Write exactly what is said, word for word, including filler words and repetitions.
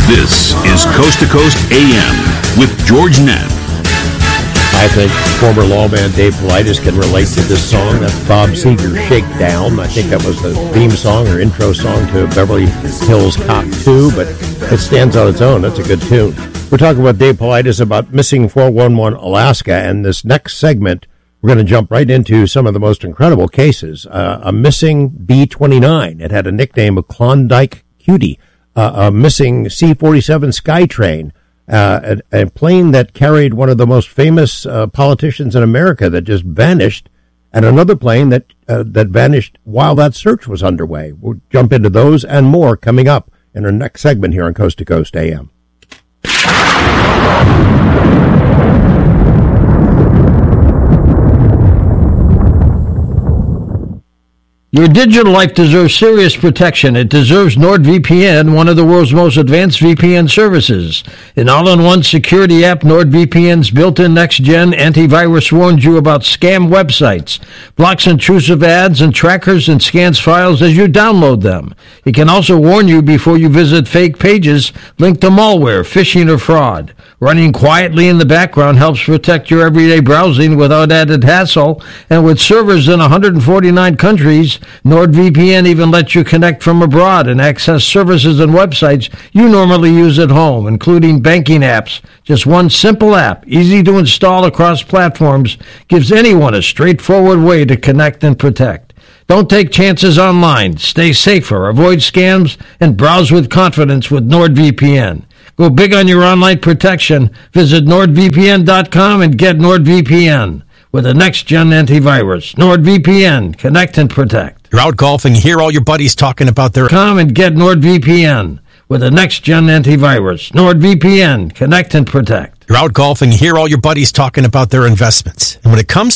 This is Coast to Coast A M with George Knapp. I think former lawman Dave Paulides can relate to this song. That's Bob Seger, Shakedown. I think that was the theme song or intro song to Beverly Hills Cop two, but it stands on its own. That's a good tune. We're talking about Dave Paulides about missing four one one Alaska, and this next segment, we're going to jump right into some of the most incredible cases. Uh, a missing B twenty-nine. It had a nickname of Klondike Cutie. Uh, a missing C forty-seven Skytrain. Uh, a, a plane that carried one of the most famous uh, politicians in America that just vanished, and another plane that uh, that vanished while that search was underway. We'll jump into those and more coming up in our next segment here on Coast to Coast A M. Your digital life deserves serious protection. It deserves NordVPN, one of the world's most advanced V P N services. An all-in-one security app, NordVPN's built-in next-gen antivirus warns you about scam websites, blocks intrusive ads and trackers, and scans files as you download them. It can also warn you before you visit fake pages linked to malware, phishing, or fraud. Running quietly in the background helps protect your everyday browsing without added hassle, and with servers in one hundred forty-nine countries, NordVPN even lets you connect from abroad and access services and websites you normally use at home, including banking apps. Just one simple app, easy to install across platforms, gives anyone a straightforward way to connect and protect. Don't take chances online. Stay safer, avoid scams, and browse with confidence with NordVPN. Go big on your online protection. Visit nord v p n dot com and get NordVPN. With the next-gen antivirus, NordVPN, connect and protect. You're out golfing, hear all your buddies talking about their... Come and get NordVPN. With the next-gen antivirus, NordVPN, connect and protect. You're out golfing, hear all your buddies talking about their investments. And when it comes